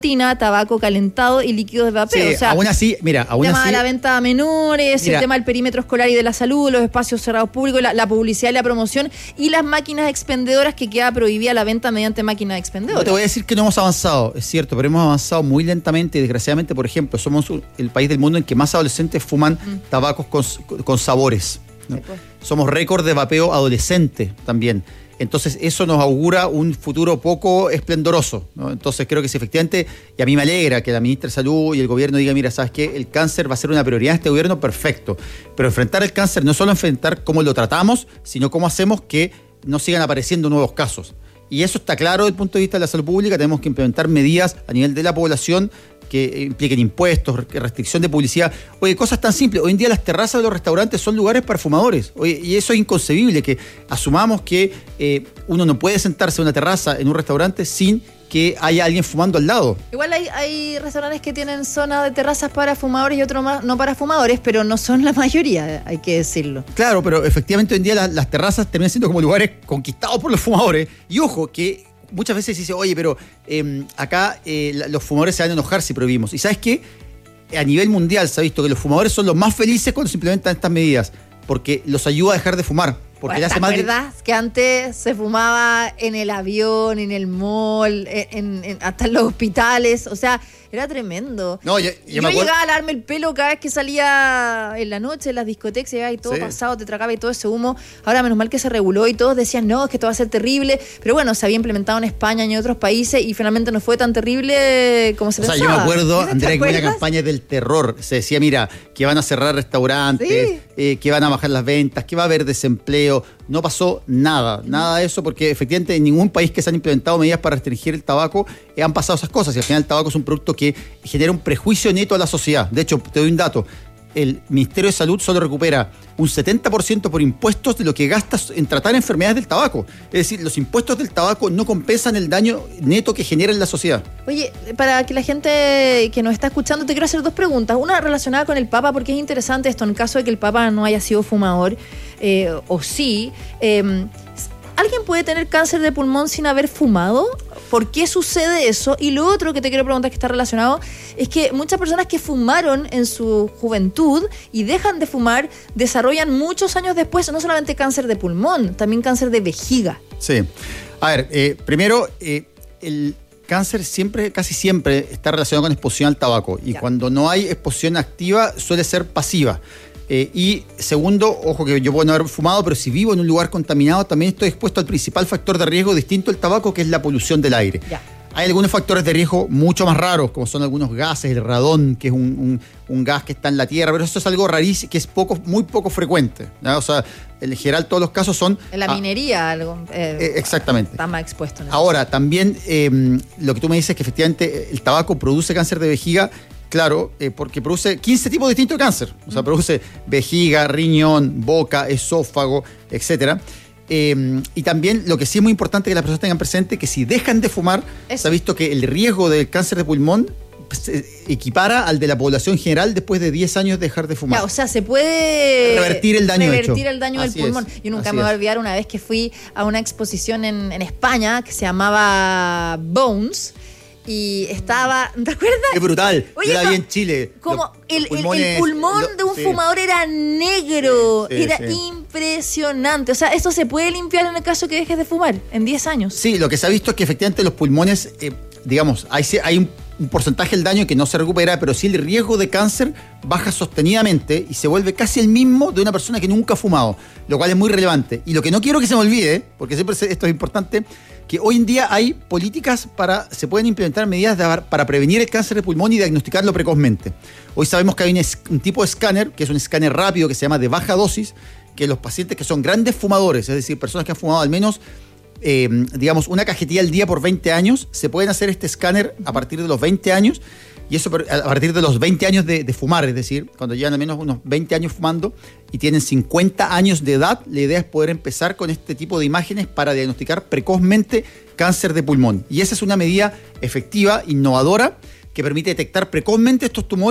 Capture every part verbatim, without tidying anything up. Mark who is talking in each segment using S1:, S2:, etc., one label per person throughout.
S1: tabaco calentado y líquidos de vapeo.
S2: Sí,
S1: o sea,
S2: aún así, mira, aún
S1: el tema
S2: así...
S1: de la venta a menores,
S2: mira,
S1: el tema del perímetro escolar y de la salud, los espacios cerrados públicos, la, la publicidad y la promoción y las máquinas expendedoras que queda prohibida la venta mediante máquinas expendedoras.
S2: No te voy a decir que no hemos avanzado, es cierto, pero hemos avanzado muy lentamente y desgraciadamente, por ejemplo, somos el país del mundo en que más adolescentes fuman mm. tabacos con, con sabores, ¿no? Sí, pues. Somos récord de vapeo adolescente también. Entonces eso nos augura un futuro poco esplendoroso, ¿no? Entonces creo que si efectivamente, y a mí me alegra que la ministra de Salud y el gobierno diga, mira, ¿sabes qué? El cáncer va a ser una prioridad de este gobierno, perfecto. Pero enfrentar el cáncer no es solo enfrentar cómo lo tratamos, sino cómo hacemos que no sigan apareciendo nuevos casos. Y eso está claro desde el punto de vista de la salud pública. Tenemos que implementar medidas a nivel de la población que impliquen impuestos, restricción de publicidad. Oye, cosas tan simples. Hoy en día las terrazas de los restaurantes son lugares para fumadores. Oye, y eso es inconcebible, que asumamos que eh, uno no puede sentarse en una terraza en un restaurante sin que haya alguien fumando al lado.
S1: Igual hay, hay restaurantes que tienen zona de terrazas para fumadores y otros más no para fumadores, pero no son la mayoría, hay que decirlo.
S2: Claro, pero efectivamente hoy en día las, las terrazas terminan siendo como lugares conquistados por los fumadores. Y ojo, que muchas veces se dice, oye, pero eh, acá eh, los fumadores se van a enojar si prohibimos. ¿Y sabes qué? A nivel mundial se ha visto que los fumadores son los más felices cuando se implementan estas medidas, porque los ayuda a dejar de fumar. Porque
S1: bueno,
S2: hace
S1: ¿te
S2: más
S1: acuerdas de... que antes se fumaba en el avión, en el mall, en, en, en, hasta en los hospitales? O sea, era tremendo. No, yo, yo, yo me llegaba a lavarme el pelo cada vez que salía en la noche, en las discotecas, y todo sí. pasado, te tragaba y todo ese humo. Ahora, menos mal que se reguló y todos decían, no, es que esto va a ser terrible. Pero bueno, se había implementado en España y en otros países y finalmente no fue tan terrible como se
S2: o
S1: pensaba.
S2: O sea, yo me acuerdo, Andrea, que había campañas del terror. Se decía, mira, que van a cerrar restaurantes, sí. eh, que van a bajar las ventas, que va a haber desempleo. No pasó nada, nada de eso, porque efectivamente en ningún país que se han implementado medidas para restringir el tabaco eh, han pasado esas cosas. Y al final el tabaco es un producto que genera un prejuicio neto a la sociedad. De hecho, te doy un dato. El Ministerio de Salud solo recupera un setenta por ciento por impuestos de lo que gastas en tratar enfermedades del tabaco. Es decir, los impuestos del tabaco no compensan el daño neto que genera en la sociedad.
S1: Oye, para que la gente que nos está escuchando, te quiero hacer dos preguntas. Una relacionada con el Papa, porque es interesante esto, en caso de que el Papa no haya sido fumador, eh, o sí, eh, ¿alguien puede tener cáncer de pulmón sin haber fumado? ¿Por qué sucede eso? Y lo otro que te quiero preguntar, que está relacionado, es que muchas personas que fumaron en su juventud y dejan de fumar, desarrollan muchos años después no solamente cáncer de pulmón, también cáncer de vejiga.
S2: Sí. A ver, eh, primero, eh, el cáncer siempre, casi siempre está relacionado con exposición al tabaco. Y ya. Cuando no hay exposición activa, suele ser pasiva. Eh, y segundo, ojo que yo puedo no haber fumado, pero si vivo en un lugar contaminado, también estoy expuesto al principal factor de riesgo distinto al tabaco, que es la polución del aire. Ya. Hay algunos factores de riesgo mucho más raros, como son algunos gases, el radón, que es un, un, un gas que está en la tierra, pero eso es algo rarísimo, que es poco, muy poco frecuente, ¿no? O sea, en general todos los casos son...
S1: En la
S2: a,
S1: minería algo. Eh,
S2: eh, exactamente.
S1: Está más expuesto. En
S2: Ahora, también eh, lo que tú me dices, que efectivamente el tabaco produce cáncer de vejiga. Claro, eh, porque produce quince tipos distintos de cáncer. O sea, produce vejiga, riñón, boca, esófago, etcétera. Eh, y también lo que sí es muy importante que las personas tengan presente, que si dejan de fumar, Eso. se ha visto que el riesgo del cáncer de pulmón se equipara al de la población general después de diez años de dejar de fumar.
S1: Ya, o sea, se puede
S2: revertir el daño
S1: revertir
S2: hecho.
S1: el daño Así del pulmón.
S2: Es.
S1: Yo nunca
S2: Así
S1: me voy a
S2: es.
S1: olvidar una vez que fui a una exposición en, en España que se llamaba Bones. Y estaba, ¿te acuerdas?
S2: ¡Qué brutal!
S1: Oye,
S2: yo la
S1: no,
S2: vi en Chile.
S1: Como
S2: los,
S1: el,
S2: los pulmones,
S1: el, el pulmón
S2: lo,
S1: de un
S2: sí.
S1: fumador era negro.
S2: Sí, sí,
S1: era
S2: sí.
S1: impresionante. O sea, esto se puede limpiar en el caso que dejes de fumar en diez años.
S2: Sí, lo que se ha visto es que efectivamente los pulmones, eh, digamos, hay, hay un, un porcentaje del daño que no se recupera, pero sí el riesgo de cáncer baja sostenidamente y se vuelve casi el mismo de una persona que nunca ha fumado, lo cual es muy relevante. Y lo que no quiero que se me olvide, porque siempre esto es importante, que hoy en día hay políticas para, se pueden implementar medidas de, para prevenir el cáncer de pulmón y diagnosticarlo precozmente. Hoy sabemos que hay un, un tipo de escáner, que es un escáner rápido que se llama de baja dosis, que los pacientes que son grandes fumadores, es decir, personas que han fumado al menos, eh, digamos, una cajetilla al día por veinte años, se pueden hacer este escáner a partir de los veinte años, y eso a partir de los veinte años de, de fumar, es decir, cuando llevan al menos unos veinte años fumando y tienen cincuenta años de edad, la idea es poder empezar con este tipo de imágenes para diagnosticar precozmente cáncer de pulmón. Y esa es una medida efectiva, innovadora, que permite detectar precozmente estos tumores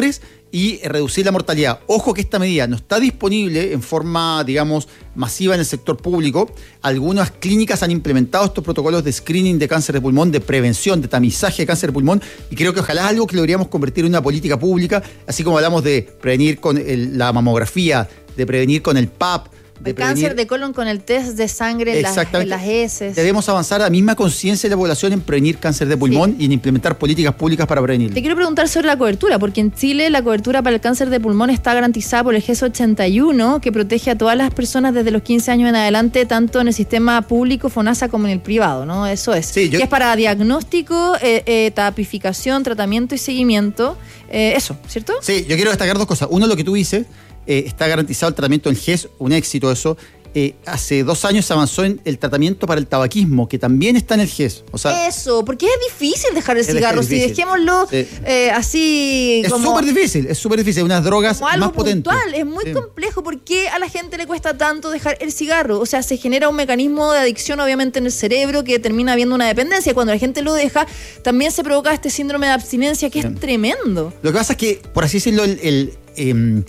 S2: y reducir la mortalidad. Ojo que esta medida no está disponible en forma, digamos, masiva en el sector público. Algunas clínicas han implementado estos protocolos de screening de cáncer de pulmón, de prevención, de tamizaje de cáncer de pulmón, y creo que ojalá es algo que deberíamos convertir en una política pública, así como hablamos de prevenir con el, la mamografía, de prevenir con el P A P, de
S1: el cáncer de colon con el test de sangre en las, en las heces.
S2: Debemos avanzar a la misma conciencia de la población en prevenir cáncer de pulmón, sí, y en implementar políticas públicas para prevenirlo.
S1: Te quiero preguntar sobre la cobertura, porque en Chile la cobertura para el cáncer de pulmón está garantizada por el G E S ochenta y uno, que protege a todas las personas desde los quince años en adelante, tanto en el sistema público, FONASA, como en el privado, ¿no? Eso es. Sí, yo... Que es para diagnóstico, eh, eh, tapificación, tratamiento y seguimiento. Eh, eso, ¿cierto?
S2: Sí, yo quiero destacar dos cosas. Uno, lo que tú dices. Eh, está garantizado el tratamiento del G E S, un éxito eso. Eh, hace dos años se avanzó en el tratamiento para el tabaquismo, que también está en el G E S. O sea,
S1: eso, porque es difícil dejar el cigarro. Si dejémoslo sí. eh, así.
S2: Es súper difícil, es súper difícil. Unas drogas
S1: como algo
S2: más potentes.
S1: Puntual, es muy sí. complejo. ¿Por qué a la gente le cuesta tanto dejar el cigarro? O sea, se genera un mecanismo de adicción, obviamente, en el cerebro que termina habiendo una dependencia. Cuando la gente lo deja, también se provoca este síndrome de abstinencia que sí. es tremendo.
S2: Lo que pasa es que, por así decirlo, el. el eh,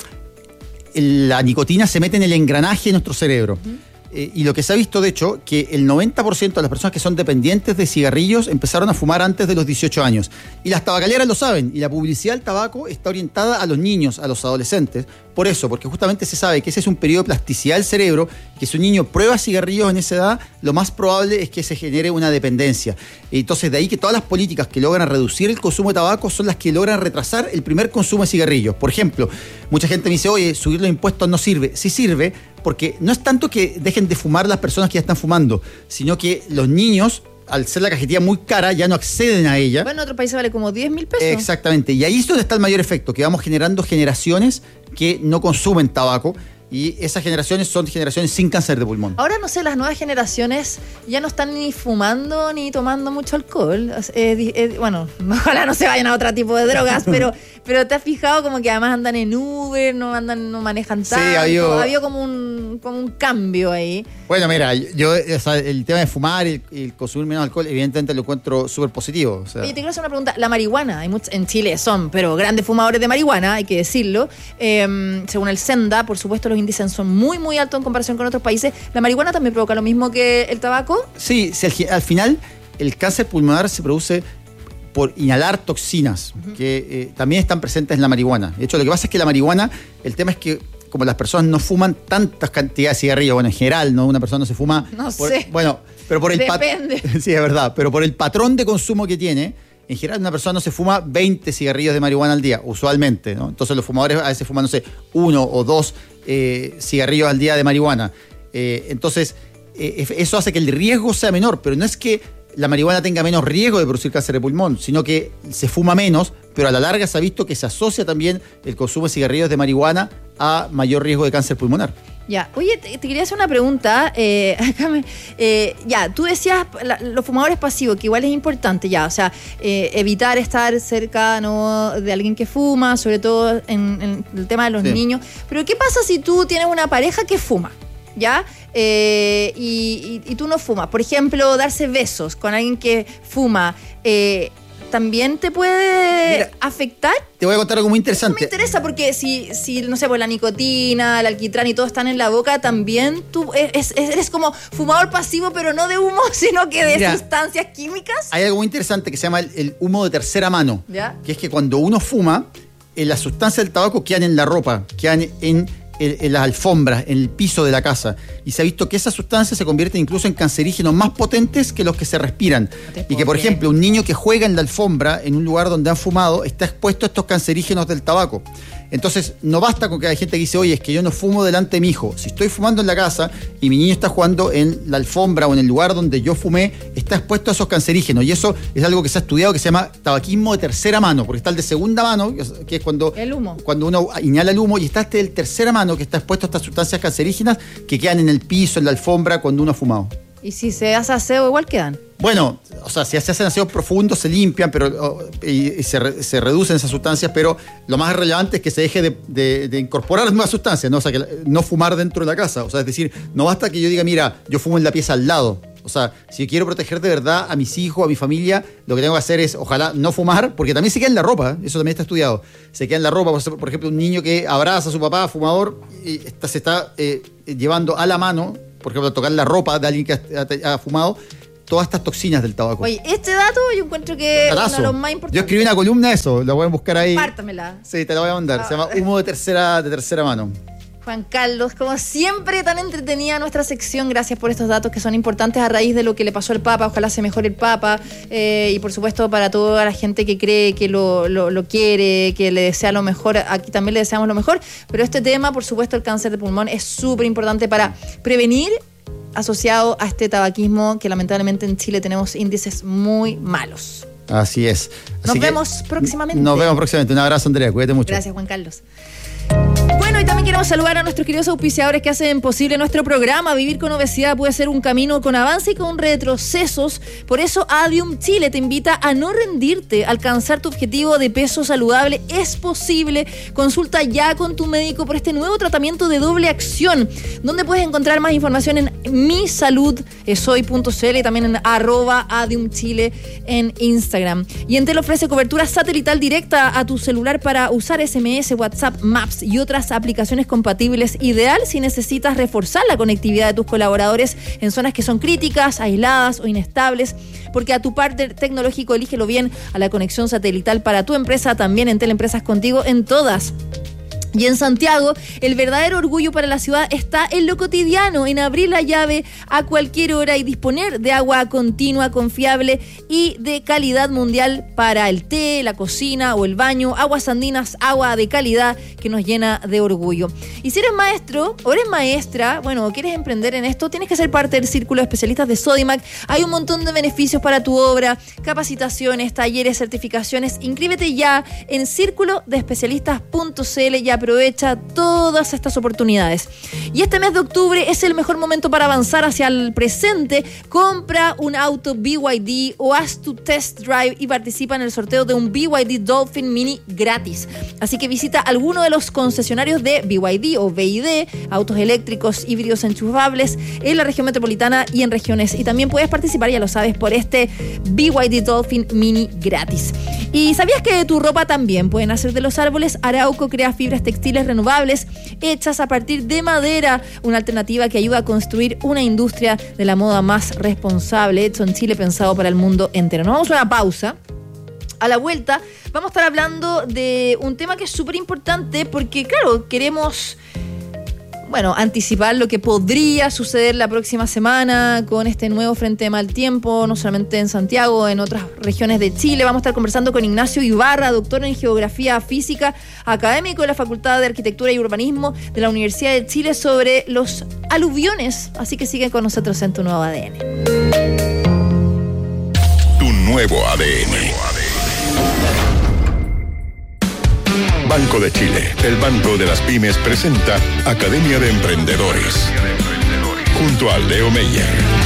S2: la nicotina se mete en el engranaje de nuestro cerebro. Uh-huh. Eh, y lo que se ha visto, de hecho, que el noventa por ciento de las personas que son dependientes de cigarrillos empezaron a fumar antes de los dieciocho años. Y las tabacaleras lo saben, y la publicidad del tabaco está orientada a los niños, a los adolescentes. Por eso, porque justamente se sabe que ese es un periodo de plasticidad del cerebro, que si un niño prueba cigarrillos en esa edad, lo más probable es que se genere una dependencia. Entonces, de ahí que todas las políticas que logran reducir el consumo de tabaco son las que logran retrasar el primer consumo de cigarrillos. Por ejemplo, mucha gente me dice, oye, subir los impuestos no sirve. Sí sirve, porque no es tanto que dejen de fumar las personas que ya están fumando, sino que los niños, al ser la cajetilla muy cara, ya no acceden a ella.
S1: Bueno, en otros países vale como diez mil pesos.
S2: Exactamente. Y ahí es donde está el mayor efecto, que vamos generando generaciones que no consumen tabaco. Y esas generaciones son generaciones sin cáncer de pulmón.
S1: Ahora, no sé, las nuevas generaciones ya no están ni fumando ni tomando mucho alcohol. Eh, eh, bueno, ojalá no se vayan a otro tipo de drogas, pero, pero te has fijado como que además andan en Uber, no andan, no manejan tanto. Sí, ha habido, ha habido como, un, como un cambio ahí.
S2: Bueno, mira, yo o sea, el tema de fumar y el, el consumir menos alcohol, evidentemente lo encuentro súper positivo. O sea.
S1: Oye, te quiero hacer una pregunta. La marihuana, hay muchos, en Chile son, pero grandes fumadores de marihuana, hay que decirlo. Eh, según el Senda, por supuesto, los índices son muy, muy altos en comparación con otros países. ¿La marihuana también provoca lo mismo que el tabaco?
S2: Sí, si al, al final el cáncer pulmonar se produce por inhalar toxinas, uh-huh. que eh, también están presentes en la marihuana. De hecho, lo que pasa es que la marihuana, el tema es que como las personas no fuman tantas cantidades de cigarrillos, bueno, en general, ¿no? Una persona no se fuma...
S1: No
S2: por,
S1: sé.
S2: Bueno, pero por el...
S1: Depende.
S2: Pat- sí, es verdad, pero por el patrón de consumo que tiene... En general, una persona no se fuma veinte cigarrillos de marihuana al día, usualmente, ¿no? Entonces, los fumadores a veces fuman, no sé, uno o dos eh, cigarrillos al día de marihuana. Eh, entonces, eh, eso hace que el riesgo sea menor, pero no es que la marihuana tenga menos riesgo de producir cáncer de pulmón, sino que se fuma menos, pero a la larga se ha visto que se asocia también el consumo de cigarrillos de marihuana a mayor riesgo de cáncer pulmonar.
S1: Ya, oye, te, te quería hacer una pregunta. Eh, acá me, eh, ya, tú decías la, los fumadores pasivos, que igual es importante, ya, o sea, eh, evitar estar cerca, ¿no?, de alguien que fuma, sobre todo en, en el tema de los sí. niños. Pero ¿qué pasa si tú tienes una pareja que fuma? ¿Ya? Eh, y, y, y tú no fumas. Por ejemplo, darse besos con alguien que fuma. Eh, ¿También te puede Mira, afectar?
S2: Te voy a contar algo muy interesante.
S1: Eso me interesa porque si, si no sé, pues la nicotina, el alquitrán y todo están en la boca, también tú eres, eres como fumador pasivo, pero no de humo, sino que de Mira, sustancias químicas.
S2: Hay algo muy interesante que se llama el, el humo de tercera mano. ¿Ya? Que es que cuando uno fuma, eh, las sustancias del tabaco quedan en la ropa, quedan en... En, en las alfombras, en el piso de la casa. Y se ha visto que esas sustancias se convierten incluso en cancerígenos más potentes que los que se respiran. No y que, por ejemplo, un niño que juega en la alfombra, en un lugar donde han fumado, está expuesto a estos cancerígenos del tabaco. Entonces, no basta con que hay gente que dice, oye, es que yo no fumo delante de mi hijo. Si estoy fumando en la casa y mi niño está jugando en la alfombra o en el lugar donde yo fumé, está expuesto a esos cancerígenos. Y eso es algo que se ha estudiado que se llama tabaquismo de tercera mano, porque está el de segunda mano, que es cuando,
S1: el humo.
S2: cuando uno inhala el humo, y está este del tercera mano, que está expuesto a estas sustancias cancerígenas que quedan en el piso, en la alfombra, cuando uno ha fumado.
S1: ¿Y si se hace aseo igual quedan?
S2: Bueno, o sea, si se hacen aseos profundos, se limpian pero oh, y, y se, re, se reducen esas sustancias, pero lo más relevante es que se deje de, de, de incorporar nuevas sustancias, ¿no? O sea, que no fumar dentro de la casa. O sea, es decir, no basta que yo diga, mira, yo fumo en la pieza al lado. O sea, si quiero proteger de verdad a mis hijos, a mi familia, lo que tengo que hacer es, ojalá, no fumar, porque también se queda en la ropa, eso también está estudiado. Se queda en la ropa, por ejemplo, un niño que abraza a su papá, fumador, y está, se está eh, llevando a la mano, por ejemplo, a tocar la ropa de alguien que ha, ha, ha fumado, todas estas toxinas del tabaco.
S1: Oye, este dato yo encuentro que es uno de los más importantes.
S2: Yo escribí una columna de eso, la pueden buscar ahí.
S1: Compártamela.
S2: Sí, te la voy a mandar. Ah. Se llama Humo de tercera, de tercera mano.
S1: Juan Carlos, como siempre, tan entretenida nuestra sección. Gracias por estos datos que son importantes a raíz de lo que le pasó al Papa. Ojalá se mejore el Papa. Eh, y por supuesto, para toda la gente que cree que lo, lo, lo quiere, que le desea lo mejor, aquí también le deseamos lo mejor. Pero este tema, por supuesto, el cáncer de pulmón es súper importante para prevenir, asociado a este tabaquismo que lamentablemente en Chile tenemos índices muy malos.
S2: Así es. Así
S1: nos vemos próximamente.
S2: Nos vemos próximamente. Un abrazo, Andrea. Cuídate mucho.
S1: Gracias, Juan Carlos. Bueno, y también queremos saludar a nuestros queridos auspiciadores que hacen posible nuestro programa. Vivir con obesidad puede ser un camino con avance y con retrocesos. Por eso Adium Chile te invita a no rendirte. Alcanzar tu objetivo de peso saludable es posible. Consulta ya con tu médico por este nuevo tratamiento de doble acción, donde puedes encontrar más información en mi salud soy punto c l y también en arroba Adium Chile en Instagram. Y Entel ofrece cobertura satelital directa a tu celular para usar S M S, WhatsApp, Maps y otras aplicaciones compatibles, ideal si necesitas reforzar la conectividad de tus colaboradores en zonas que son críticas, aisladas o inestables, porque a tu partner tecnológico elígelo bien a la conexión satelital para tu empresa, también Entel Empresas contigo en todas. Y en Santiago, el verdadero orgullo para la ciudad está en lo cotidiano, en abrir la llave a cualquier hora y disponer de agua continua, confiable y de calidad mundial para el té, la cocina o el baño. Aguas andinas, agua de calidad que nos llena de orgullo. Y si eres maestro o eres maestra, bueno, o quieres emprender en esto, tienes que ser parte del círculo de especialistas de Sodimac. Hay un montón de beneficios para tu obra, capacitaciones, talleres, certificaciones. Inscríbete ya en círculo de especialistas punto c l y aprovecha todas estas oportunidades. Y este mes de octubre es el mejor momento para avanzar hacia el presente. Compra un auto B Y D o haz tu test drive y participa en el sorteo de un B Y D Dolphin Mini gratis. Así que visita alguno de los concesionarios de B Y D o B I D, autos eléctricos híbridos enchufables, en la región metropolitana y en regiones. Y también puedes participar, ya lo sabes, por este B Y D Dolphin Mini gratis. ¿Y sabías que tu ropa también puede nacer de los árboles? Arauco crea fibras textiles renovables hechas a partir de madera, una alternativa que ayuda a construir una industria de la moda más responsable, hecho en Chile, pensado para el mundo entero. Nos vamos a una pausa. A la vuelta vamos a estar hablando de un tema que es súper importante porque, claro, queremos... Bueno, anticipar lo que podría suceder la próxima semana con este nuevo frente de mal tiempo, no solamente en Santiago, en otras regiones de Chile. Vamos a estar conversando con Ignacio Ibarra, doctor en Geografía Física, académico de la Facultad de Arquitectura y Urbanismo de la Universidad de Chile, sobre los aluviones. Así que sigue con nosotros en Tu Nuevo A D N.
S3: Tu Nuevo A D N. Banco de Chile, el Banco de las Pymes, presenta Academia de Emprendedores, junto a Leo Meyer.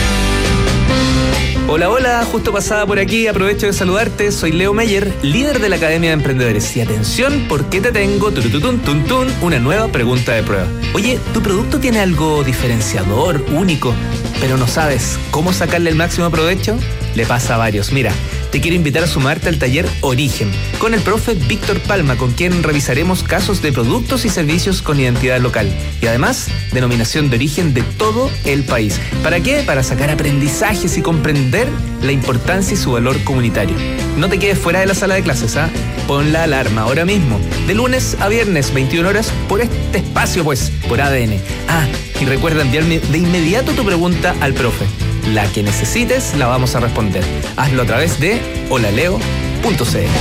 S4: Hola, hola, justo pasada por aquí, aprovecho de saludarte, soy Leo Meyer, líder de la Academia de Emprendedores. Y atención, porque te tengo turututun, tun, tun, una nueva pregunta de prueba. Oye, ¿tu producto tiene algo diferenciador, único, pero no sabes cómo sacarle el máximo provecho? Le pasa a varios. Mira, te quiero invitar a sumarte al taller Origen con el profe Víctor Palma, con quien revisaremos casos de productos y servicios con identidad local y además denominación de origen de todo el país. ¿Para qué? Para sacar aprendizajes y comprender la importancia y su valor comunitario. No te quedes fuera de la sala de clases, ¿ah? ¿eh? Pon la alarma ahora mismo, de lunes a viernes, veintiuna horas, por este espacio, pues, por A D N. Ah, y recuerda enviarme de inmediato tu pregunta al profe. La que necesites la vamos a responder. Hazlo a través de holaleo punto c l.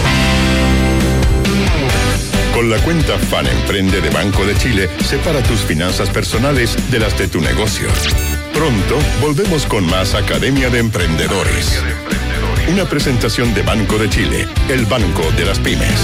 S3: Con la cuenta Fan Emprende de Banco de Chile, separa tus finanzas personales de las de tu negocio. Pronto volvemos con más Academia de Emprendedores. Una presentación de Banco de Chile, el banco de las pymes.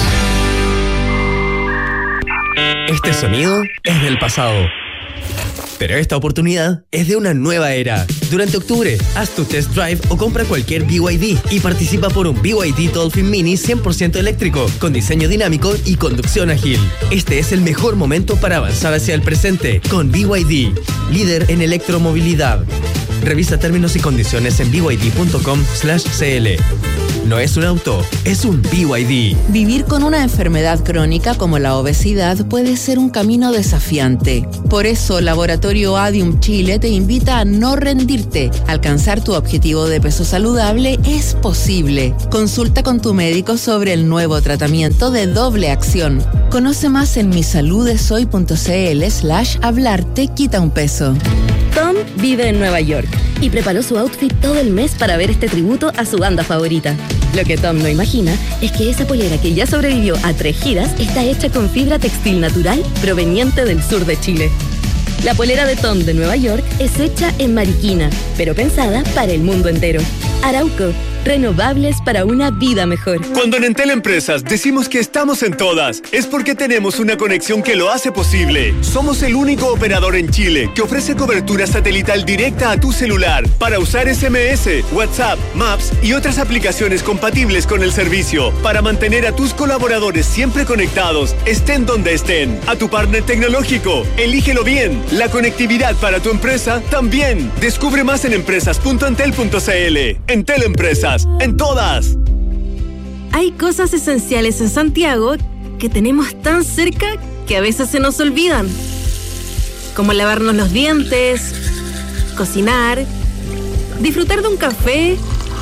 S5: Este sonido es del pasado, pero esta oportunidad es de una nueva era. Durante octubre, haz tu test drive o compra cualquier B Y D y participa por un B Y D Dolphin Mini cien por ciento eléctrico, con diseño dinámico y conducción ágil. Este es el mejor momento para avanzar hacia el presente con B Y D, líder en electromovilidad. Revisa términos y condiciones en b y d punto com slash c l. No es un auto, es un B Y D.
S6: Vivir con una enfermedad crónica como la obesidad puede ser un camino desafiante. Por eso, Laboratorio Adium Chile te invita a no rendirte. Alcanzar tu objetivo de peso saludable es posible. Consulta con tu médico sobre el nuevo tratamiento de doble acción. Conoce más en misaludesoy.cl slash hablarte quita un peso.
S7: Tom vive en Nueva York y preparó su outfit todo el mes para ver este tributo a su banda favorita. Lo que Tom no imagina es que esa polera que ya sobrevivió a tres giras está hecha con fibra textil natural proveniente del sur de Chile. La polera de Tom de Nueva York es hecha en Mariquina, pero pensada para el mundo entero. Arauco, renovables para una vida mejor.
S8: Cuando en Entel Empresas decimos que estamos en todas, es porque tenemos una conexión que lo hace posible. Somos el único operador en Chile que ofrece cobertura satelital directa a tu celular para usar S M S, WhatsApp, Maps y otras aplicaciones compatibles con el servicio, para mantener a tus colaboradores siempre conectados, estén donde estén. A tu partner tecnológico, elígelo bien. La conectividad para tu empresa también. Descubre más en empresas punto entel punto c l. Entel Empresas, en todas.
S7: Hay cosas esenciales en Santiago que tenemos tan cerca que a veces se nos olvidan. Como lavarnos los dientes, cocinar, disfrutar de un café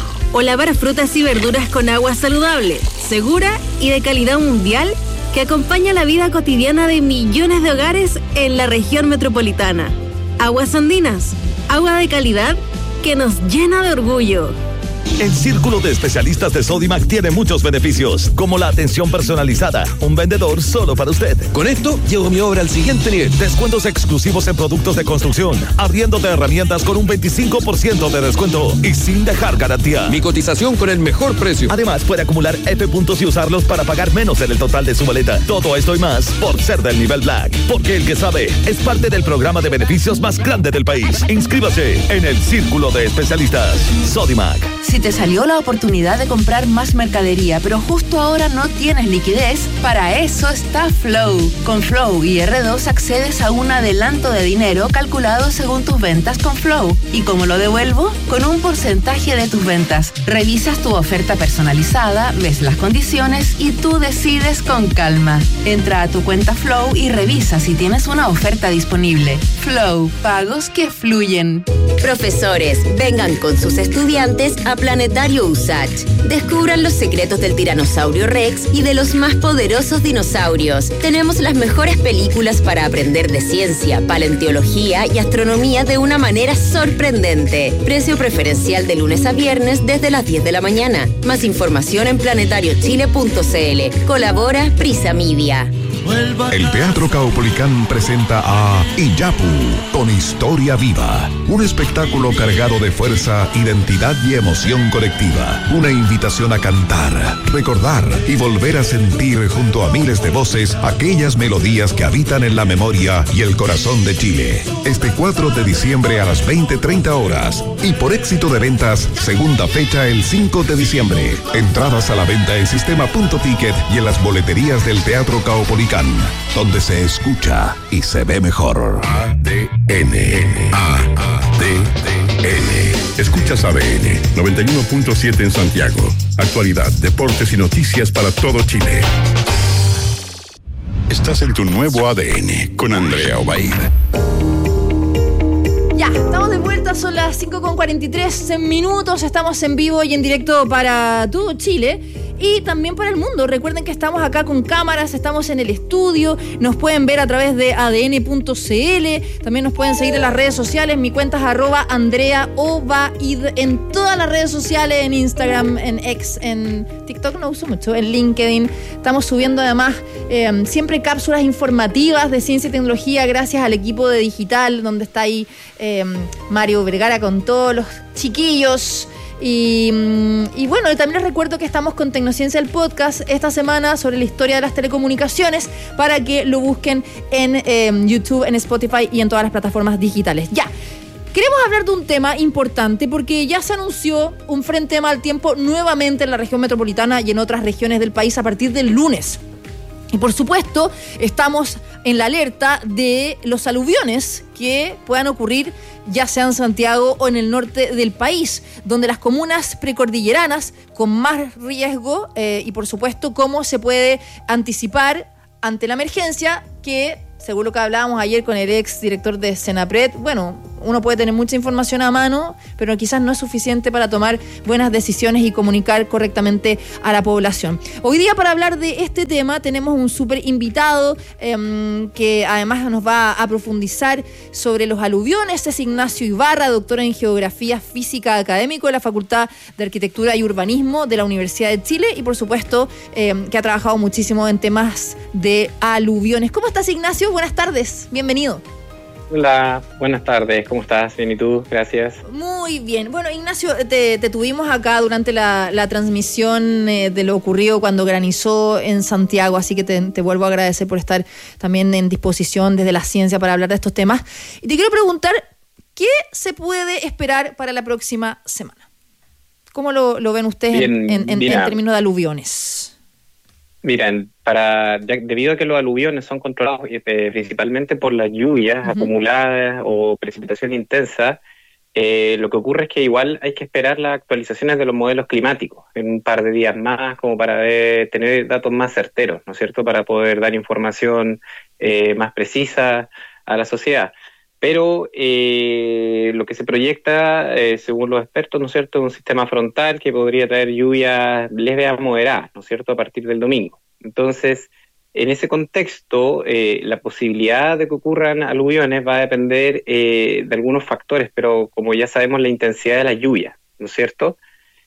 S7: o lavar frutas y verduras con agua saludable, segura y de calidad mundial que acompaña la vida cotidiana de millones de hogares en la región metropolitana. Aguas Andinas, agua de calidad que nos llena de orgullo.
S9: El Círculo de Especialistas de Sodimac tiene muchos beneficios, como la atención personalizada, un vendedor solo para usted. Con esto, llevo mi obra al siguiente nivel. Descuentos exclusivos en productos de construcción, arriendo de herramientas con un veinticinco por ciento de descuento y sin dejar garantía. Mi cotización con el mejor precio. Además, puede acumular F puntos y usarlos para pagar menos en el total de su boleta. Todo esto y más por ser del nivel Black. Porque el que sabe es parte del programa de beneficios más grande del país. Inscríbase en el Círculo de Especialistas Sodimac.
S6: Si te salió la oportunidad de comprar más mercadería, pero justo ahora no tienes liquidez, para eso está Flow. Con Flow y R dos accedes a un adelanto de dinero calculado según tus ventas con Flow. ¿Y cómo lo devuelvo? Con un porcentaje de tus ventas. Revisas tu oferta personalizada, ves las condiciones y tú decides con calma. Entra a tu cuenta Flow y revisa si tienes una oferta disponible. Flow, pagos que fluyen.
S10: Profesores, vengan con sus estudiantes a Planetario U S A C H. Descubran los secretos del tiranosaurio Rex y de los más poderosos dinosaurios. Tenemos las mejores películas para aprender de ciencia, paleontología y astronomía de una manera sorprendente. Precio preferencial de lunes a viernes desde las diez de la mañana. Más información en planetario chile punto c l. Colabora Prisa Media.
S3: El Teatro Caupolicán presenta a Iyapu, con historia viva. Un espectáculo cargado de fuerza, identidad y emoción colectiva. Una invitación a cantar, recordar y volver a sentir junto a miles de voces aquellas melodías que habitan en la memoria y el corazón de Chile. Este cuatro de diciembre a las veinte treinta horas. Y por éxito de ventas, segunda fecha el cinco de diciembre. Entradas a la venta en sistema punto ticket y en las boleterías del Teatro Caupolicán, donde se escucha y se ve mejor. A D N. A D N. Escuchas A D N noventa y uno punto siete en Santiago. Actualidad, deportes y noticias para todo Chile. Estás en tu nuevo A D N con Andrea Obaid.
S1: Ya, estamos de vuelta, son las cinco con cuarenta y tres minutos, estamos en vivo y en directo para todo Chile y también para el mundo. Recuerden que estamos acá con cámaras, estamos en el estudio, nos pueden ver a través de a d n punto c l, también nos pueden seguir en las redes sociales, mi cuenta es arroba Andrea Obaid en todas las redes sociales, en Instagram, en X, en TikTok no uso mucho, en LinkedIn. Estamos subiendo además eh, siempre cápsulas informativas de ciencia y tecnología gracias al equipo de digital, donde está ahí eh, Mario Vergara con todos los chiquillos. Y, y bueno, también les recuerdo que estamos con Tecnociencia, el podcast, esta semana sobre la historia de las telecomunicaciones, para que lo busquen en eh, YouTube, en Spotify y en todas las plataformas digitales. Ya, queremos hablar de un tema importante porque ya se anunció un frente de mal tiempo nuevamente en la región metropolitana y en otras regiones del país a partir del lunes. Y por supuesto, estamos en la alerta de los aluviones que puedan ocurrir ya sea en Santiago o en el norte del país, donde las comunas precordilleranas con más riesgo eh, y por supuesto cómo se puede anticipar ante la emergencia que, según lo que hablábamos ayer con el ex director de Senapred, bueno, uno puede tener mucha información a mano, pero quizás no es suficiente para tomar buenas decisiones y comunicar correctamente a la población. Hoy día, para hablar de este tema, tenemos un súper invitado eh, que además nos va a profundizar sobre los aluviones. Es Ignacio Ibarra, doctor en Geografía Física académico de la Facultad de Arquitectura y Urbanismo de la Universidad de Chile y, por supuesto, eh, que ha trabajado muchísimo en temas de aluviones. ¿Cómo estás, Ignacio? Buenas tardes, bienvenido.
S11: Hola, buenas tardes, ¿cómo estás? Bien, ¿y tú? Gracias.
S1: Muy bien. Bueno, Ignacio, te, te tuvimos acá durante la, la transmisión eh, de lo ocurrido cuando granizó en Santiago, así que te, te vuelvo a agradecer por estar también en disposición desde la ciencia para hablar de estos temas. Y te quiero preguntar, ¿qué se puede esperar para la próxima semana? ¿Cómo lo, lo ven ustedes bien, en, en, en términos de aluviones?
S11: Miren, para, ya, debido a que los aluviones son controlados eh, principalmente por las lluvias uh-huh. acumuladas o precipitación intensa, eh, lo que ocurre es que igual hay que esperar las actualizaciones de los modelos climáticos en un par de días más, como para ver, tener datos más certeros, ¿no es cierto?, para poder dar información eh, más precisa a la sociedad. Pero eh, lo que se proyecta, eh, según los expertos, ¿no es cierto?, es un sistema frontal que podría traer lluvias leves a moderadas, ¿no es cierto?, a partir del domingo. Entonces, en ese contexto, eh, la posibilidad de que ocurran aluviones va a depender eh, de algunos factores, pero como ya sabemos, la intensidad de la lluvia, ¿no es cierto?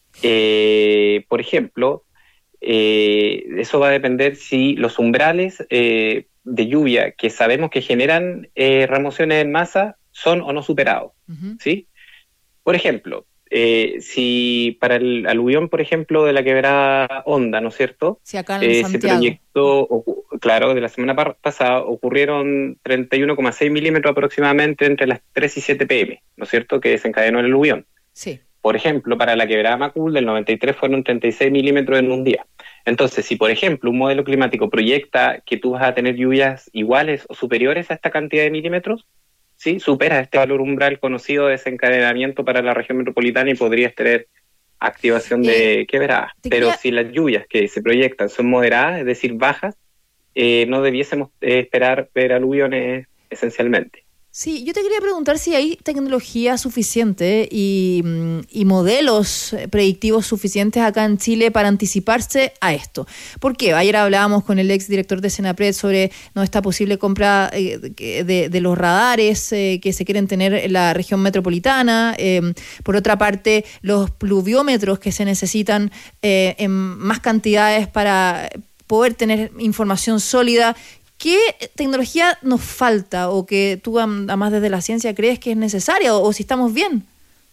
S11: Eh, por ejemplo, eh, eso va a depender si los umbrales eh, de lluvia que sabemos que generan eh, remociones en masa son o no superados, uh-huh. ¿sí? Por ejemplo, eh, si para el aluvión, por ejemplo, de la quebrada Honda, ¿no es cierto?
S1: Sí, acá en eh,
S11: se proyectó, claro, de la semana par- pasada ocurrieron treinta y uno coma seis milímetros aproximadamente entre las tres y siete pm, ¿no es cierto?, que desencadenó el aluvión.
S1: Sí.
S11: Por ejemplo, para la quebrada Macul del noventa y tres fueron treinta y seis milímetros en un día. Entonces, si por ejemplo un modelo climático proyecta que tú vas a tener lluvias iguales o superiores a esta cantidad de milímetros, ¿sí?, supera este valor umbral conocido de desencadenamiento para la región metropolitana y podrías tener activación de eh, quebrada. Pero quería... si las lluvias que se proyectan son moderadas, es decir, bajas, eh, no debiésemos eh, esperar ver aluviones esencialmente.
S1: Sí, yo te quería preguntar si hay tecnología suficiente y, y modelos predictivos suficientes acá en Chile para anticiparse a esto. ¿Por qué? Ayer hablábamos con el ex director de Senapred sobre no esta posible compra eh, de, de los radares eh, que se quieren tener en la región metropolitana. Eh, por otra parte, los pluviómetros que se necesitan eh, en más cantidades para poder tener información sólida. ¿Qué tecnología nos falta o que tú, además desde la ciencia, crees que es necesaria o, o si estamos bien?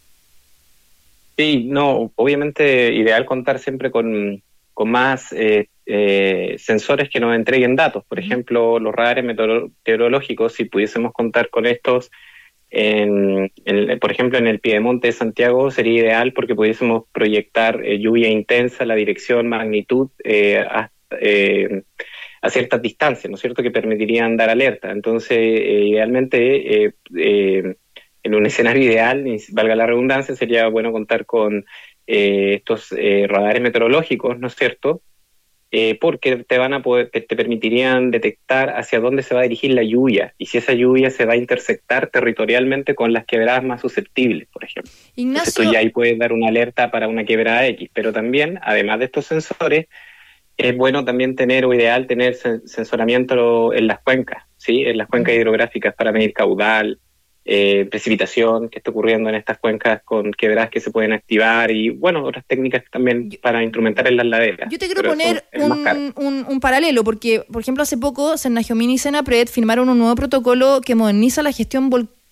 S11: Sí, no, obviamente ideal contar siempre con, con más eh, eh, sensores que nos entreguen datos. Por ejemplo, los radares meteorológicos, si pudiésemos contar con estos, en, en, por ejemplo, en el Piedemonte de Santiago, sería ideal porque pudiésemos proyectar eh, lluvia intensa, la dirección, magnitud, eh, hasta... Eh, a ciertas distancias, ¿no es cierto?, que permitirían dar alerta. Entonces, eh, idealmente, eh, eh, en un escenario ideal, y valga la redundancia, sería bueno contar con eh, estos eh, radares meteorológicos, ¿no es cierto?, eh, porque te van a poder, te, te permitirían detectar hacia dónde se va a dirigir la lluvia y si esa lluvia se va a intersectar territorialmente con las quebradas más susceptibles, por ejemplo.
S1: Ignacio...
S11: Entonces, tú ya ahí puedes dar una alerta para una quebrada X, pero también, además de estos sensores, es bueno también tener, o ideal, tener sensoramiento en las cuencas, ¿sí?, en las cuencas hidrográficas para medir caudal, eh, precipitación que está ocurriendo en estas cuencas con quebradas que se pueden activar y, bueno, otras técnicas también yo, para instrumentar en las laderas.
S1: Yo te quiero Pero poner un, un, un paralelo, porque, por ejemplo, hace poco Senajomín y Senapred firmaron un nuevo protocolo que moderniza la gestión volcánica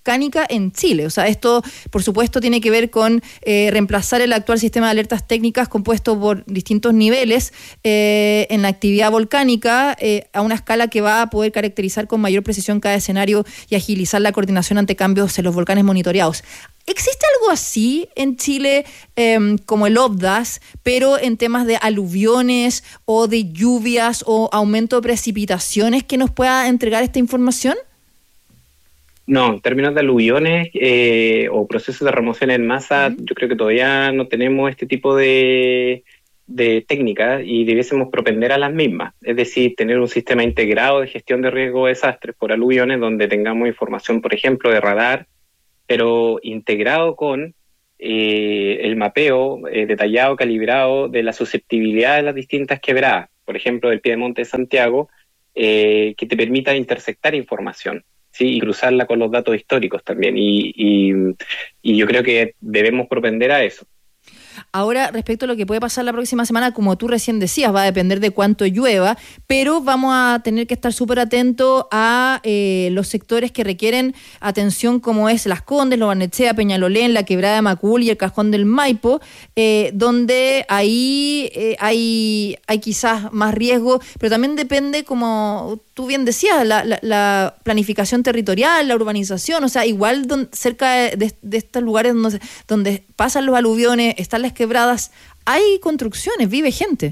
S1: volcánica en Chile. O sea, esto, por supuesto, tiene que ver con eh, reemplazar el actual sistema de alertas técnicas compuesto por distintos niveles eh, en la actividad volcánica eh, a una escala que va a poder caracterizar con mayor precisión cada escenario y agilizar la coordinación ante cambios en los volcanes monitoreados. ¿Existe algo así en Chile eh, como el O B D A S, pero en temas de aluviones o de lluvias o aumento de precipitaciones que nos pueda entregar esta información?
S11: No, en términos de aluviones eh, o procesos de remoción en masa, uh-huh. yo creo que todavía no tenemos este tipo de, de técnicas y debiésemos propender a las mismas. Es decir, tener un sistema integrado de gestión de riesgo de desastres por aluviones donde tengamos información, por ejemplo, de radar, pero integrado con eh, el mapeo eh, detallado, calibrado de la susceptibilidad de las distintas quebradas, por ejemplo, del Piedemonte de Santiago, eh, que te permita intersectar información, ¿sí? Y cruzarla con los datos históricos también, y, y, y yo creo que debemos propender a eso.
S1: Ahora, respecto a lo que puede pasar la próxima semana, como tú recién decías, va a depender de cuánto llueva, pero vamos a tener que estar súper atentos a eh, los sectores que requieren atención, como es Las Condes, Lo Barnechea, Peñalolén, la Quebrada de Macul y el Cajón del Maipo, eh, donde ahí eh, hay, hay quizás más riesgo, pero también depende, como tú bien decías, la, la, la planificación territorial, la urbanización, o sea, igual don, cerca de, de estos lugares donde, donde pasan los aluviones, están las quebradas, hay construcciones, vive gente.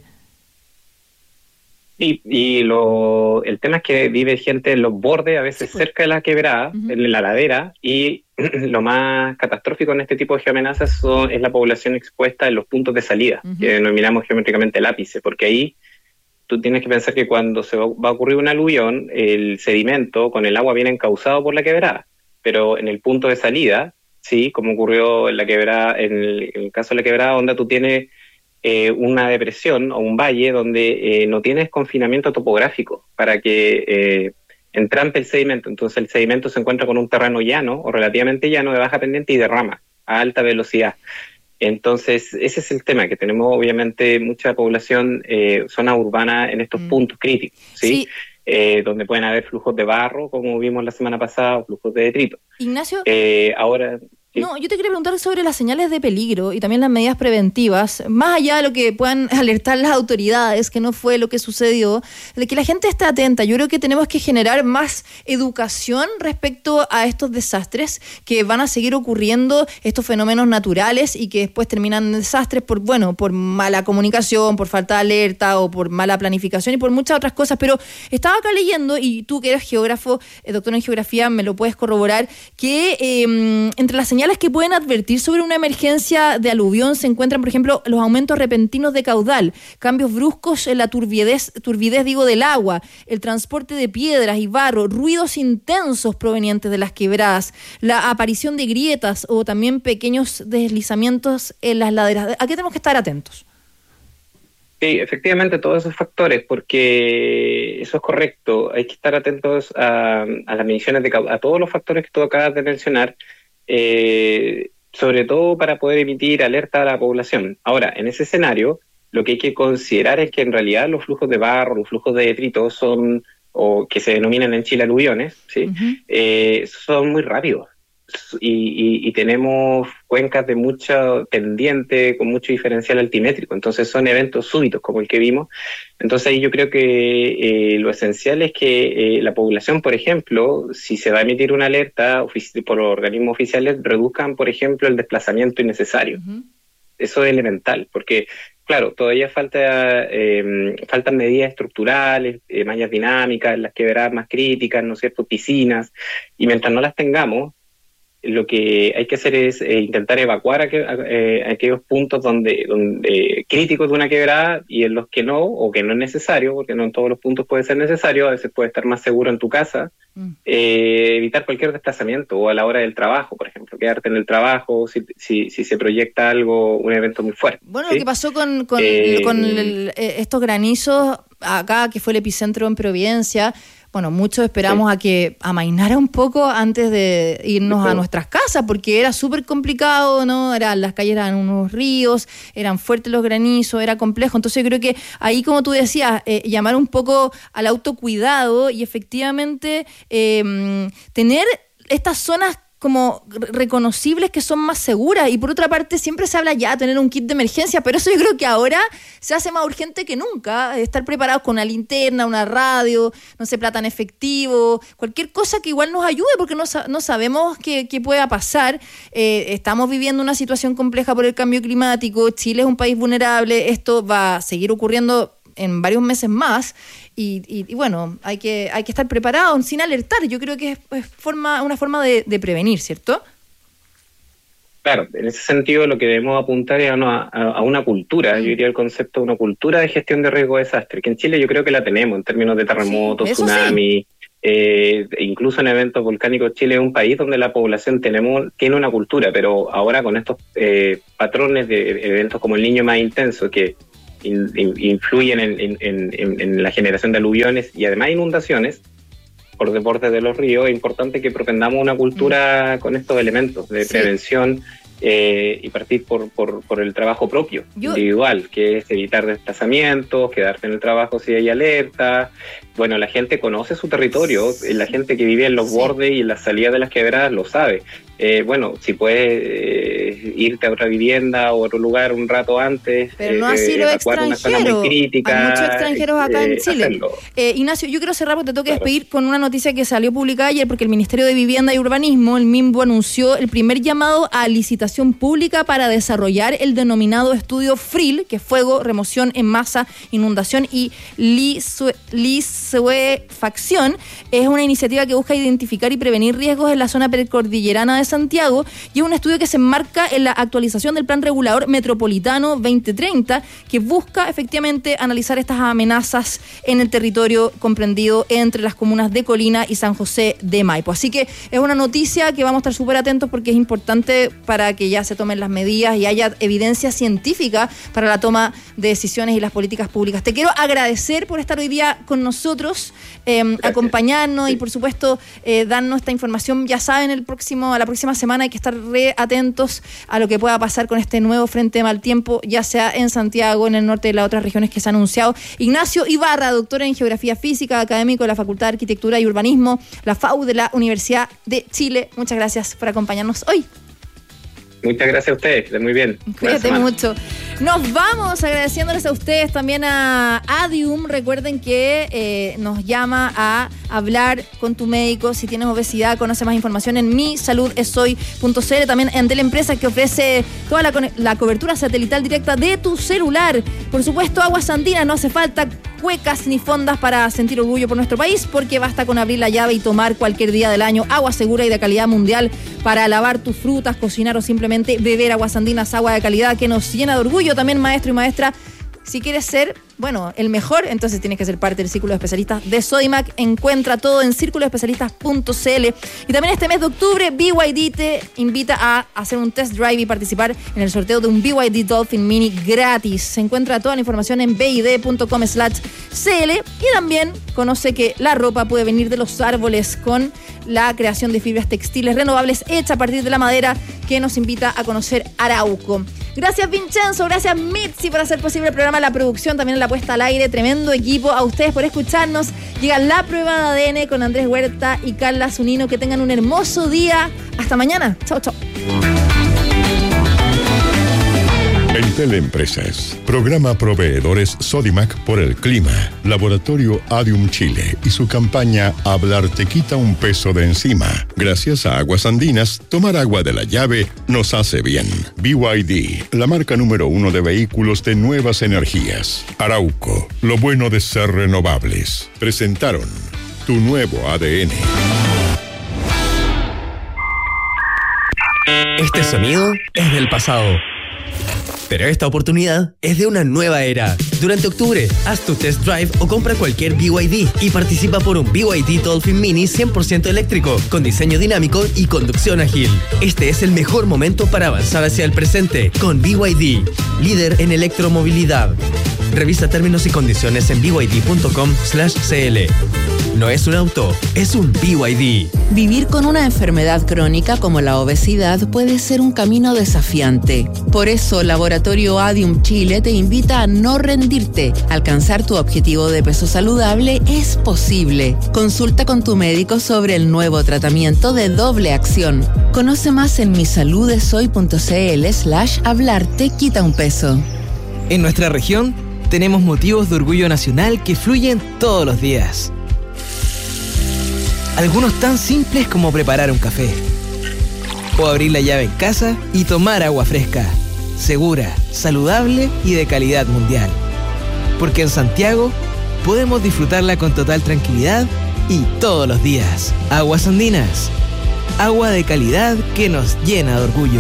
S11: Y, y lo, el tema es que vive gente en los bordes, a veces sí, pues, cerca de la quebrada, uh-huh. en la ladera, y lo más catastrófico en este tipo de geoamenazas son, es la población expuesta en los puntos de salida, uh-huh. que denominamos geométricamente el ápice, porque ahí tú tienes que pensar que cuando se va, va a ocurrir un aluvión, el sedimento con el agua viene encauzado por la quebrada, pero en el punto de salida, sí, como ocurrió en la quebrada, en el, en el caso de la quebrada Honda, tú tienes eh, una depresión o un valle donde eh, no tienes confinamiento topográfico para que eh, entrampe el sedimento. Entonces el sedimento se encuentra con un terreno llano o relativamente llano de baja pendiente y derrama a alta velocidad. Entonces ese es el tema, que tenemos obviamente mucha población, eh, zona urbana en estos mm. puntos críticos, ¿sí? sí. Eh, donde pueden haber flujos de barro, como vimos la semana pasada, o flujos de detrito.
S1: Ignacio,
S11: eh, ahora... ¿sí?
S1: No, yo te quería preguntar sobre las señales de peligro y también las medidas preventivas, más allá de lo que puedan alertar las autoridades, que no fue lo que sucedió, de que la gente esté atenta. Yo creo que tenemos que generar más educación respecto a estos desastres que van a seguir ocurriendo, estos fenómenos naturales, y que después terminan en desastres por, bueno, por mala comunicación, por falta de alerta o por mala planificación y por muchas otras cosas. Pero estaba acá leyendo, y tú que eres geógrafo, eh, doctor en geografía, me lo puedes corroborar, que eh, entre las señales que pueden advertir sobre una emergencia de aluvión se encuentran, por ejemplo, los aumentos repentinos de caudal, cambios bruscos en la turbidez, turbidez digo, del agua, el transporte de piedras y barro, ruidos intensos provenientes de las quebradas, la aparición de grietas o también pequeños deslizamientos en las laderas. ¿A qué tenemos que estar atentos?
S11: Sí, efectivamente, todos esos factores, porque eso es correcto. Hay que estar atentos a, a las mediciones de caudal, a todos los factores que tú acabas de mencionar, Eh, sobre todo para poder emitir alerta a la población. Ahora, en ese escenario, lo que hay que considerar es que en realidad los flujos de barro, los flujos de detrito son, o que se denominan en Chile aluviones, ¿sí? Uh-huh. eh, son muy rápidos. Y, y, y tenemos cuencas de mucha pendiente, con mucho diferencial altimétrico, entonces son eventos súbitos como el que vimos. Entonces ahí yo creo que eh, lo esencial es que eh, la población, por ejemplo, si se va a emitir una alerta ofici- por organismos oficiales, reduzcan, por ejemplo, el desplazamiento innecesario. Uh-huh. Eso es elemental, porque claro, todavía falta eh, faltan medidas estructurales, eh, mallas dinámicas, las quebradas más críticas, ¿no es cierto?, piscinas, y mientras no las tengamos, lo que hay que hacer es eh, intentar evacuar a que, a, eh, aquellos puntos donde, donde críticos de una quebrada, y en los que no, o que no es necesario, porque no en todos los puntos puede ser necesario, a veces puede estar más seguro en tu casa, mm. eh, evitar cualquier desplazamiento, o a la hora del trabajo, por ejemplo, quedarte en el trabajo si, si, si se proyecta algo, un evento muy fuerte.
S1: Bueno,
S11: ¿sí?
S1: Lo que pasó con, con,
S11: eh,
S1: con el, estos granizos acá, que fue el epicentro en Providencia. Bueno, muchos esperamos sí. a que amainara un poco antes de irnos sí. a nuestras casas, porque era súper complicado, ¿no? Era, las calles eran unos ríos, eran fuertes los granizos, era complejo. Entonces yo creo que ahí, como tú decías, eh, llamar un poco al autocuidado y efectivamente eh, tener estas zonas como reconocibles que son más seguras. Y por otra parte siempre se habla ya de tener un kit de emergencia, pero eso yo creo que ahora se hace más urgente que nunca, estar preparados con una linterna, una radio, no sé, plata en efectivo, cualquier cosa que igual nos ayude, porque no, no sabemos qué, qué pueda pasar. Eh, estamos viviendo una situación compleja por el cambio climático, Chile es un país vulnerable, esto va a seguir ocurriendo en varios meses más. Y, y, y bueno, hay que hay que estar preparados sin alertar. Yo creo que es, es forma una forma de, de prevenir, ¿cierto?
S11: Claro, en ese sentido lo que debemos apuntar es a una, a una cultura, yo diría el concepto de una cultura de gestión de riesgo de desastre, que en Chile yo creo que la tenemos en términos de terremotos, sí, tsunami, sí. eh, incluso en eventos volcánicos. Chile es un país donde la población tenemos tiene una cultura, pero ahora con estos eh, patrones de eventos como el Niño más intenso, que influyen en, en, en, en la generación de aluviones y además inundaciones por desbordes de los ríos, es importante que propendamos una cultura mm. con estos elementos de sí. prevención eh, y partir por, por, por el trabajo propio, Yo... individual, que es evitar desplazamientos, quedarte en el trabajo si hay alerta. Bueno, la gente conoce su territorio, la gente que vive en los sí. bordes y en las salidas de las quebradas lo sabe. Eh, bueno, si puedes eh, irte a otra vivienda o a otro lugar un rato antes,
S1: pero no así
S11: eh,
S1: los extranjeros. Hay muchos extranjeros acá eh, en Chile. Eh, Ignacio, yo quiero cerrar porque te tengo que claro. despedir con una noticia que salió publicada ayer, porque el Ministerio de Vivienda y Urbanismo, el MIMBU, anunció el primer llamado a licitación pública para desarrollar el denominado estudio F R I L, que es fuego, remoción en masa, inundación y liquefacción. Es una iniciativa que busca identificar y prevenir riesgos en la zona precordillerana de Santiago, y es un estudio que se enmarca en la actualización del Plan Regulador Metropolitano veinte treinta, que busca efectivamente analizar estas amenazas en el territorio comprendido entre las comunas de Colina y San José de Maipo. Así que es una noticia que vamos a estar súper atentos, porque es importante para que ya se tomen las medidas y haya evidencia científica para la toma de decisiones y las políticas públicas. Te quiero agradecer por estar hoy día con nosotros, eh, acompañarnos y por supuesto eh, darnos esta información. Ya saben, el próximo a la próxima semana hay que estar re atentos a lo que pueda pasar con este nuevo frente de mal tiempo, ya sea en Santiago, en el norte de las otras regiones que se han anunciado. Ignacio Ibarra, doctor en Geografía Física, académico de la Facultad de Arquitectura y Urbanismo, la F A U de la Universidad de Chile. Muchas gracias por acompañarnos hoy.
S11: Muchas gracias a ustedes, muy bien.
S1: Cuídate mucho. Nos vamos agradeciéndoles a ustedes, también a Adium. Recuerden que eh, nos llama a hablar con tu médico. Si tienes obesidad, conoce más información en mi salud es hoy punto c l. También en Teleempresa, que ofrece toda la, la cobertura satelital directa de tu celular. Por supuesto, Aguas Andinas, no hace falta cuecas ni fondas para sentir orgullo por nuestro país, porque basta con abrir la llave y tomar cualquier día del año agua segura y de calidad mundial para lavar tus frutas, cocinar o simplemente beber. Aguas Andinas, agua de calidad que nos llena de orgullo. También, maestro y maestra, si quieres ser, bueno, el mejor, entonces tienes que ser parte del Círculo de Especialistas de Sodimac. Encuentra todo en círculo especialistas punto c l. Y también este mes de octubre, B Y D te invita a hacer un test drive y participar en el sorteo de un B Y D Dolphin Mini gratis. Se encuentra toda la información en b i d punto com slash c l. Y también conoce que la ropa puede venir de los árboles con la creación de fibras textiles renovables hecha a partir de la madera, que nos invita a conocer Arauco. Gracias, Vincenzo, gracias, Mitzi, por hacer posible el programa, la producción, también la puesta al aire, tremendo equipo. A ustedes por escucharnos. Llega la prueba de A D N con Andrés Huerta y Carla Zunino. Que tengan un hermoso día. Hasta mañana. Chao, chao.
S3: En Teleempresas, programa Proveedores Sodimac por el clima, Laboratorio Adium Chile y su campaña Hablar te quita un peso de encima. Gracias a Aguas Andinas, tomar agua de la llave nos hace bien. B Y D, la marca número uno de vehículos de nuevas energías. Arauco, lo bueno de ser renovables. Presentaron tu nuevo A D N.
S5: Este sonido es del pasado. Pero esta oportunidad es de una nueva era. Durante octubre, haz tu test drive o compra cualquier B Y D y participa por un B Y D Dolphin Mini cien por ciento eléctrico, con diseño dinámico y conducción ágil. Este es el mejor momento para avanzar hacia el presente con B Y D, líder en electromovilidad. Revisa términos y condiciones en b y d punto com slash c l. No es un auto, es un B Y D.
S6: Vivir con una enfermedad crónica como la obesidad puede ser un camino desafiante. Por eso, Laboratorio Adium Chile te invita a no rendirte. Alcanzar tu objetivo de peso saludable es posible. Consulta con tu médico sobre el nuevo tratamiento de doble acción. Conoce más en misaludesoy.cl slash hablarte quita un peso.
S12: En nuestra región tenemos motivos de orgullo nacional que fluyen todos los días. Algunos tan simples como preparar un café, o abrir la llave en casa y tomar agua fresca, segura, saludable y de calidad mundial. Porque en Santiago podemos disfrutarla con total tranquilidad y todos los días. Aguas Andinas, agua de calidad que nos llena de orgullo.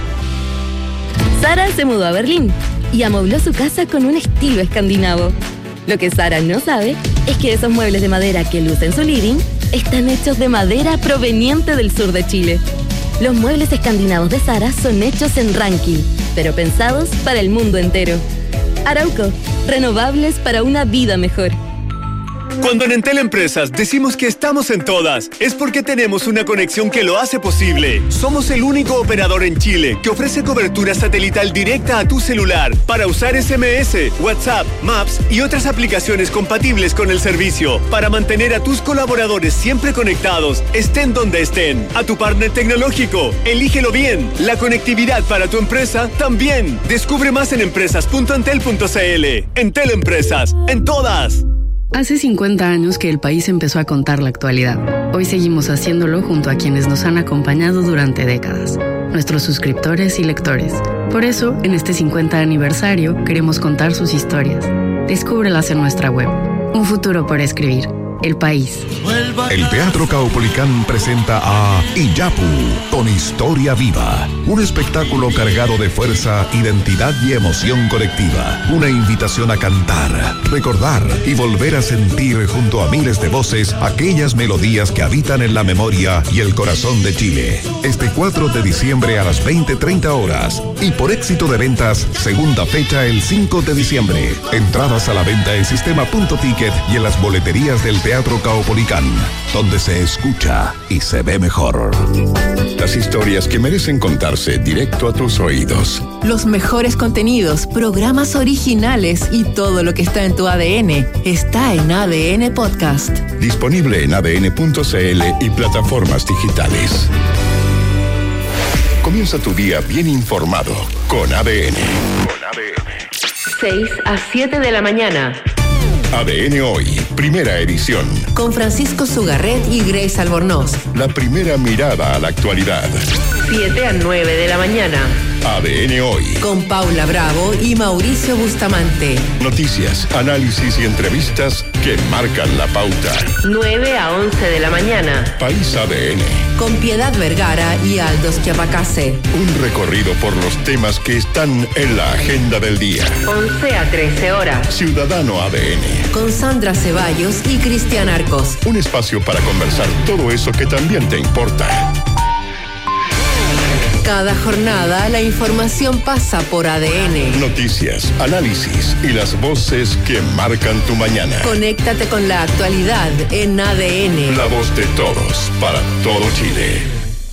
S13: Sara se mudó a Berlín y amobló su casa con un estilo escandinavo. Lo que Sara no sabe es que esos muebles de madera que luce en su living están hechos de madera proveniente del sur de Chile. Los muebles escandinavos de Sara son hechos en Rankin, pero pensados para el mundo entero. Arauco, renovables para una vida mejor.
S8: Cuando en Entel Empresas decimos que estamos en todas, es porque tenemos una conexión que lo hace posible. Somos el único operador en Chile que ofrece cobertura satelital directa a tu celular para usar S M S, WhatsApp, Maps y otras aplicaciones compatibles con el servicio, para mantener a tus colaboradores siempre conectados, estén donde estén. A tu partner tecnológico, elígelo bien. La conectividad para tu empresa también. Descubre más en empresas punto entel punto c l. Entel Empresas, en todas.
S14: Hace cincuenta años que el país empezó a contar la actualidad. Hoy seguimos haciéndolo junto a quienes nos han acompañado durante décadas, nuestros suscriptores y lectores. Por eso, en este cincuenta aniversario, queremos contar sus historias. Descúbrelas en nuestra web. Un futuro por escribir. El país.
S15: El Teatro Caupolicán presenta a Iyapu, con historia viva. Un espectáculo cargado de fuerza, identidad y emoción colectiva. Una invitación a cantar, recordar y volver a sentir junto a miles de voces aquellas melodías que habitan en la memoria y el corazón de Chile. Este cuatro de diciembre a las veinte treinta horas. Y por éxito de ventas, segunda fecha el cinco de diciembre. Entradas a la venta en sistema punto ticket y en las boleterías del Teatro Teatro Caupolicán, donde se escucha y se ve mejor.
S3: Las historias que merecen contarse directo a tus oídos.
S6: Los mejores contenidos, programas originales y todo lo que está en tu A D N está en A D N Podcast.
S3: Disponible en a d n punto c l y plataformas digitales. Comienza tu día bien informado con A D N. Con A D N.
S6: seis a siete de la mañana.
S3: A D N Hoy, primera edición.
S6: Con Francisco Sugarret y Grace Albornoz.
S3: La primera mirada a la actualidad.
S6: siete a nueve de la mañana.
S3: A D N Hoy.
S6: Con Paula Bravo y Mauricio Bustamante.
S3: Noticias, análisis y entrevistas que marcan la pauta.
S6: nueve a once de la mañana.
S3: País A D N.
S6: Con Piedad Vergara y Aldos Chiapacase.
S3: Un recorrido por los temas que están en la agenda del día.
S6: once a trece horas.
S3: Ciudadano A D N.
S6: Con Sandra Ceballos y Cristian Arcos.
S3: Un espacio para conversar todo eso que también te importa.
S6: Cada jornada la información pasa por A D N.
S3: Noticias, análisis y las voces que marcan tu mañana.
S6: Conéctate con la actualidad en A D N.
S3: La voz de todos, para todo Chile.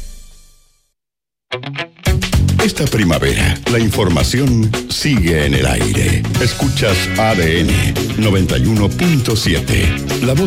S3: Esta primavera, la información sigue en el aire. Escuchas A D N noventa y uno punto siete, la voz